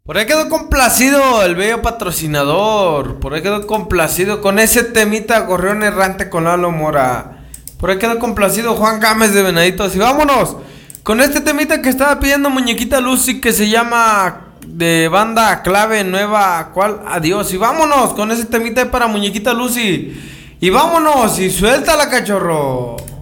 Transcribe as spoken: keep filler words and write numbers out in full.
Por ahí quedó complacido el bello patrocinador. Por ahí quedó complacido con ese temita Gorrión Errante con Lalo Mora. Por ahí quedó complacido Juan Gámez de Venaditos. Y vámonos con este temita que estaba pidiendo Muñequita Lucy, que se llama de banda clave nueva. ¿Cuál? Adiós. Y vámonos con ese temita para Muñequita Lucy. Y vámonos y suéltala, cachorro.